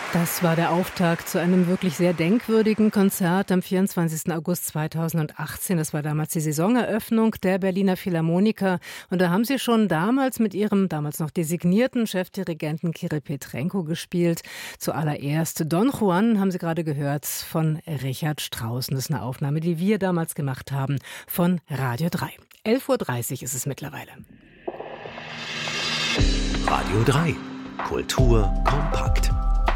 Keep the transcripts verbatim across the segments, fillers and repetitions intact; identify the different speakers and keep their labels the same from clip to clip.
Speaker 1: Das war der Auftakt zu einem wirklich sehr denkwürdigen Konzert am vierundzwanzigsten August zweitausendachtzehn. Das war damals die Saisoneröffnung der Berliner Philharmoniker. Und da haben sie schon damals mit ihrem damals noch designierten Chefdirigenten Kirill Petrenko gespielt. Zuallererst Don Juan haben Sie gerade gehört von Richard Strauss. Das ist eine Aufnahme, die wir damals gemacht haben von Radio drei. elf Uhr dreißig ist es mittlerweile.
Speaker 2: Radio drei. Kultur kompakt.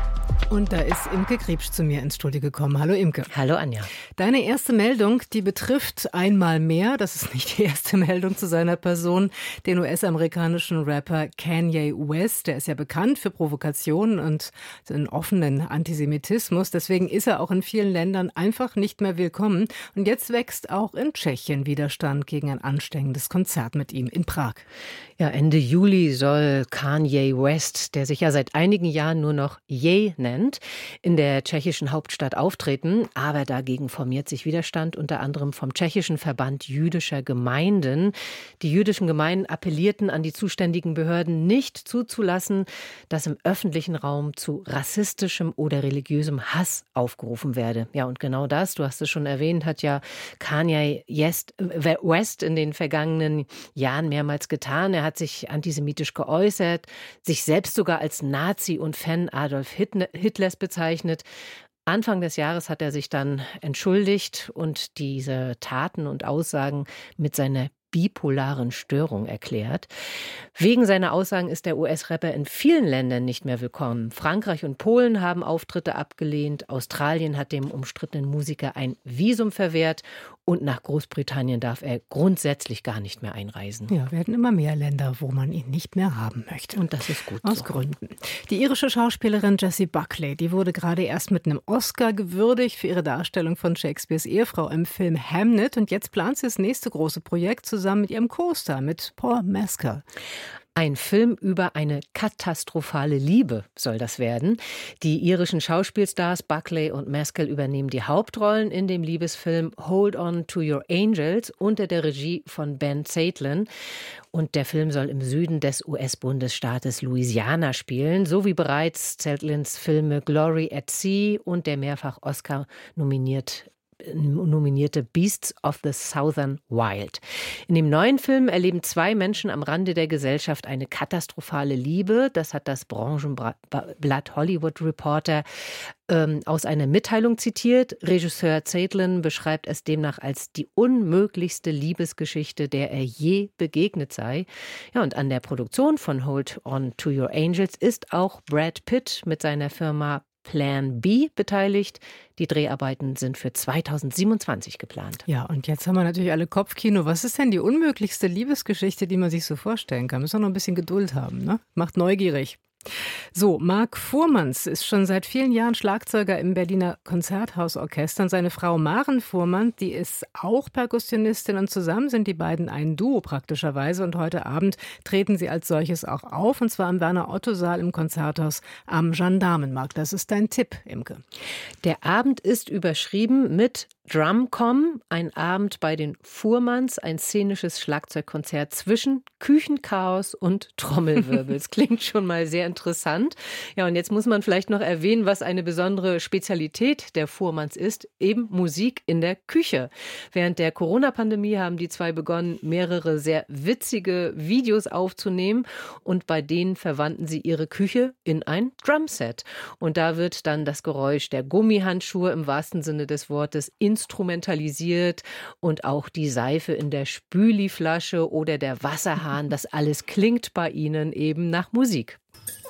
Speaker 1: Und da ist Imke Griebsch zu mir ins Studio gekommen. Hallo Imke.
Speaker 3: Hallo Anja.
Speaker 1: Deine erste Meldung, die betrifft einmal mehr, das ist nicht die erste Meldung zu seiner Person, den U S-amerikanischen Rapper Kanye West. Der ist ja bekannt für Provokationen und einen offenen Antisemitismus. Deswegen ist er auch in vielen Ländern einfach nicht mehr willkommen. Und jetzt wächst auch in Tschechien Widerstand gegen ein anstrengendes Konzert mit ihm in Prag.
Speaker 3: Ja, Ende Juli soll Kanye West, der sich ja seit einigen Jahren nur noch Ye nennt, in der tschechischen Hauptstadt auftreten. Aber dagegen formiert sich Widerstand, unter anderem vom tschechischen Verband jüdischer Gemeinden. Die jüdischen Gemeinden appellierten an die zuständigen Behörden, nicht zuzulassen, dass im öffentlichen Raum zu rassistischem oder religiösem Hass aufgerufen werde. Ja, und genau das, du hast es schon erwähnt, hat ja Kanye West in den vergangenen Jahren mehrmals getan. Er hat sich antisemitisch geäußert, sich selbst sogar als Nazi und Fan Adolf Hitlers bezeichnet. Anfang des Jahres hat er sich dann entschuldigt und diese Taten und Aussagen mit seiner bipolaren Störung erklärt. Wegen seiner Aussagen ist der U S-Rapper in vielen Ländern nicht mehr willkommen. Frankreich und Polen haben Auftritte abgelehnt. Australien hat dem umstrittenen Musiker ein Visum verwehrt. Und nach Großbritannien darf er grundsätzlich gar nicht mehr einreisen.
Speaker 1: Ja, werden immer mehr Länder, wo man ihn nicht mehr haben möchte.
Speaker 3: Und das ist gut
Speaker 1: Aus
Speaker 3: so.
Speaker 1: Gründen. Die irische Schauspielerin Jessie Buckley, die wurde gerade erst mit einem Oscar gewürdigt für ihre Darstellung von Shakespeares Ehefrau im Film Hamnet. Und jetzt plant sie das nächste große Projekt zusammen mit ihrem Co-Star, mit Paul Mescal.
Speaker 3: Ein Film über eine katastrophale Liebe soll das werden. Die irischen Schauspielstars Buckley und Mescal übernehmen die Hauptrollen in dem Liebesfilm Hold On To Your Angels unter der Regie von Ben Zeitlin. Und der Film soll im Süden des U S-Bundesstaates Louisiana spielen, so wie bereits Zeitlins Filme Glory at Sea und der mehrfach Oscar nominiert nominierte Beasts of the Southern Wild. In dem neuen Film erleben zwei Menschen am Rande der Gesellschaft eine katastrophale Liebe. Das hat das Branchenblatt Hollywood Reporter ähm, aus einer Mitteilung zitiert. Regisseur Zeitlin beschreibt es demnach als die unmöglichste Liebesgeschichte, der er je begegnet sei. Ja, und an der Produktion von Hold On To Your Angels ist auch Brad Pitt mit seiner Firma Plan B beteiligt. Die Dreharbeiten sind für zweitausendsiebenundzwanzig geplant.
Speaker 1: Ja, und jetzt haben wir natürlich alle Kopfkino. Was ist denn die unmöglichste Liebesgeschichte, die man sich so vorstellen kann? Müssen wir noch ein bisschen Geduld haben, ne? Macht neugierig. So, Marc Fuhrmanns ist schon seit vielen Jahren Schlagzeuger im Berliner Konzerthausorchester. Und seine Frau Maren Fuhrmann, die ist auch Perkussionistin und zusammen sind die beiden ein Duo praktischerweise. Und heute Abend treten sie als solches auch auf, und zwar im Werner-Otto-Saal im Konzerthaus am Gendarmenmarkt. Das ist dein Tipp, Imke.
Speaker 3: Der Abend ist überschrieben mit Drumcom, ein Abend bei den Fuhrmanns, ein szenisches Schlagzeugkonzert zwischen Küchenchaos und Trommelwirbel. Das klingt schon mal sehr interessant. Ja, und jetzt muss man vielleicht noch erwähnen, was eine besondere Spezialität der Fuhrmanns ist, eben Musik in der Küche. Während der Corona-Pandemie haben die zwei begonnen, mehrere sehr witzige Videos aufzunehmen, und bei denen verwandelten sie ihre Küche in ein Drumset. Und da wird dann das Geräusch der Gummihandschuhe im wahrsten Sinne des Wortes instrumentalisiert und auch die Seife in der Spüliflasche oder der Wasserhahn, das alles klingt bei ihnen eben nach Musik.